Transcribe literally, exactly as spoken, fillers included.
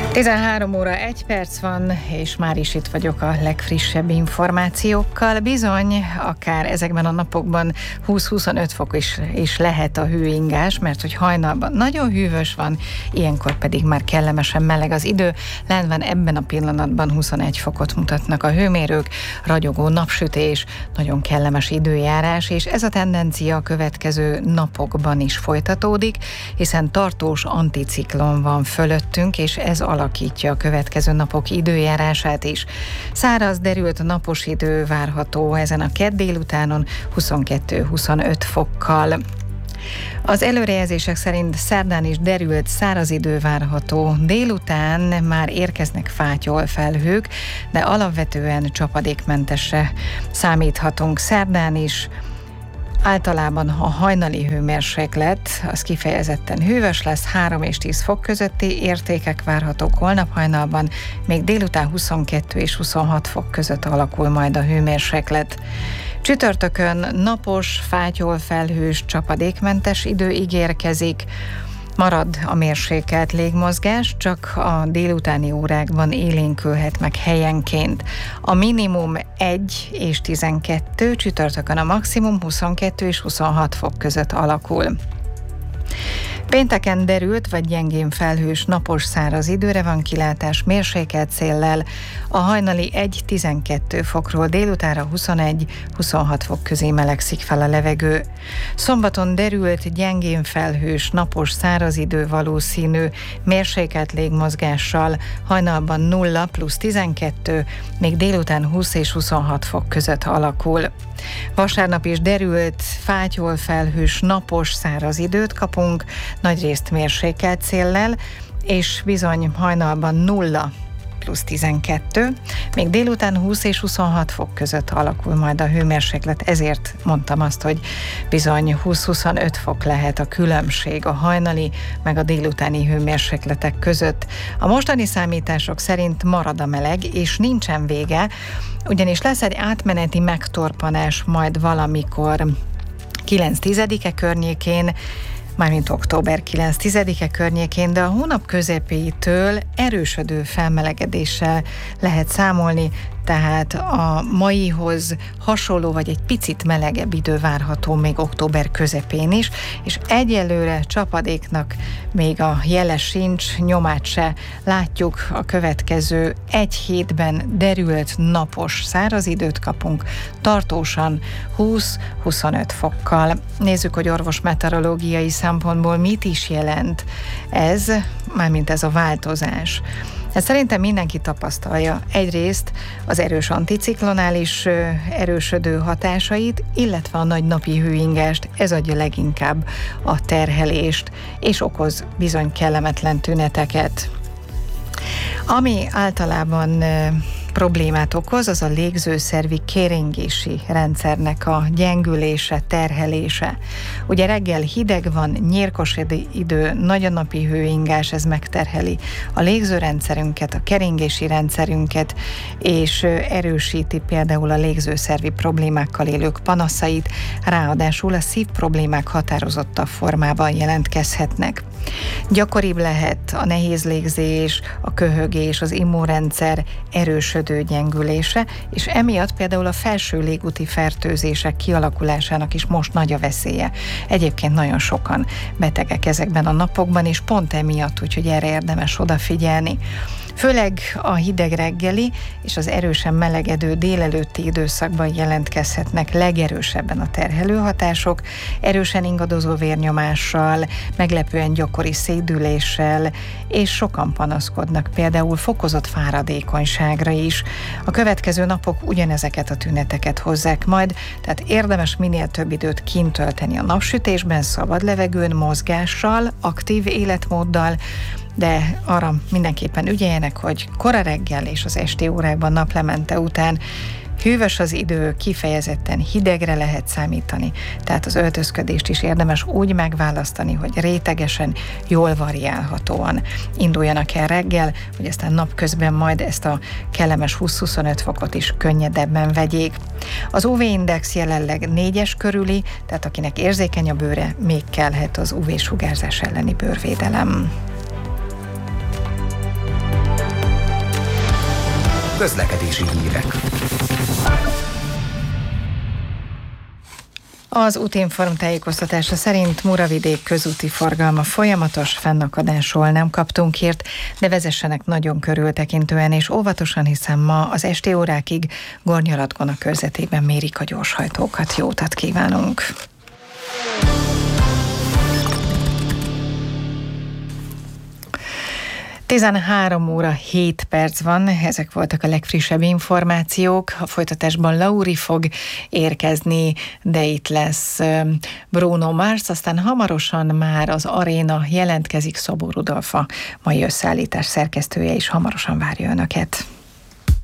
tizenhárom óra egy perc van, és már is itt vagyok a legfrissebb információkkal. Bizony, akár ezekben a napokban húsz-huszonöt fok is, is lehet a hőingás, mert hogy hajnalban nagyon hűvös van, ilyenkor pedig már kellemesen meleg az idő. Lent van ebben a pillanatban huszonegy fokot mutatnak a hőmérők, ragyogó napsütés, nagyon kellemes időjárás, és ez a tendencia a következő napokban is folytatódik, hiszen tartós anticiklon van fölöttünk, és ez alakítja a következő napok időjárását is. Száraz, derült napos idő várható ezen a kedd délutánon huszonkettő-huszonöt fokkal. Az előrejelzések szerint szerdán is derült száraz idő várható. Délután már érkeznek fátyol felhők, de alapvetően csapadékmentesre számíthatunk. Szerdán is általában a hajnali hőmérséklet az kifejezetten hűvös lesz, három és tíz fok közötti értékek várhatók holnap hajnalban, még délután huszonkettő és huszonhat fok között alakul majd a hőmérséklet. Csütörtökön napos, fátyol felhős, csapadékmentes idő ígérkezik. Marad a mérsékelt légmozgás, csak a délutáni órákban élénkülhet meg helyenként. A minimum egy és tizenkettő, csütörtökön a maximum huszonkettő és huszonhat fok között alakul. Pénteken derült vagy gyengén felhős napos száraz időre van kilátás mérsékelt széllel, a hajnali egy-tizenkettő fokról délutánra huszonegy-huszonhat fok közé melegszik fel a levegő. Szombaton derült gyengén felhős napos száraz idő valószínű mérsékelt légmozgással, hajnalban nulla plusz tizenkettő, még délután húsz és huszonhat fok között alakul. Vasárnap is derült, fátyol felhős napos száraz időt kapunk, nagyrészt mérsékelt széllel, és bizony hajnalban nulla plusz tizenkettő, még délután húsz és huszonhat fok között alakul majd a hőmérséklet, ezért mondtam azt, hogy bizony húsz-huszonöt fok lehet a különbség a hajnali meg a délutáni hőmérsékletek között. A mostani számítások szerint marad a meleg, és nincsen vége, ugyanis lesz egy átmeneti megtorpanás majd valamikor kilenc-tizedike környékén, mármint október kilenc-tizedike környékén, de a hónap közepétől erősödő felmelegedéssel lehet számolni, tehát a maihoz hasonló vagy egy picit melegebb idő várható még október közepén is, és egyelőre csapadéknak még a jele sincs, nyomát se látjuk. A következő egy hétben derült napos száraz időt kapunk, tartósan húsz-huszonöt fokkal. Nézzük, hogy orvosmeteorológiai szempontból mit is jelent ez, mármint ez a változás. Ez szerintem mindenki tapasztalja. Egyrészt az erős anticiklonális erősödő hatásait, illetve a nagy napi hőingást, ez adja leginkább a terhelést, és okoz bizony kellemetlen tüneteket. Ami általában problémát okoz, az a légzőszervi kéringési rendszernek a gyengülése, terhelése. Ugye reggel hideg van, nyírkos idő, nagy a napi hőingás, ez megterheli a légzőrendszerünket, a keringési rendszerünket, és erősíti például a légzőszervi problémákkal élők panaszait, ráadásul a szívproblémák határozottabb formában jelentkezhetnek. Gyakoribb lehet a nehéz légzés, a köhögés, az immunrendszer erősödő gyengülése, és emiatt például a felső légúti fertőzések kialakulásának is most nagy a veszélye. Egyébként nagyon sokan betegek ezekben a napokban, és pont emiatt, úgyhogy erre érdemes odafigyelni. Főleg a hideg reggeli és az erősen melegedő délelőtti időszakban jelentkezhetnek legerősebben a terhelő hatások, erősen ingadozó vérnyomással, meglepően gyakori szédüléssel, és sokan panaszkodnak például fokozott fáradékonyságra is. A következő napok ugyanezeket a tüneteket hozzák majd, tehát érdemes minél több időt kint tölteni a napsütésben, szabad levegőn, mozgással, aktív életmóddal, de arra mindenképpen ügyeljenek, hogy kora reggel és az esti órákban naplemente után hűvös az idő, kifejezetten hidegre lehet számítani, tehát az öltözködést is érdemes úgy megválasztani, hogy rétegesen, jól variálhatóan induljanak el reggel, hogy aztán napközben majd ezt a kellemes húsz-huszonöt fokot is könnyedebben vegyék. Az u vé-index jelenleg négyes körüli, tehát akinek érzékeny a bőre, még kellhet az u vé-sugárzás elleni bőrvédelem. közlekedési hírek. Az Útinform tájékoztatása szerint Muravidék közúti forgalma folyamatos, fennakadásról nem kaptunk hírt, de vezessenek nagyon körültekintően és óvatosan, hiszen ma az esti órákig Gornyalatgona körzetében mérik a gyorshajtókat. Jó utat kívánunk! tizenhárom óra hét perc van, ezek voltak a legfrissebb információk. A folytatásban Lauri fog érkezni, de itt lesz Bruno Mars, aztán hamarosan már az Aréna jelentkezik, Szabó Rudolf, a mai összeállítás szerkesztője is hamarosan várja Önöket.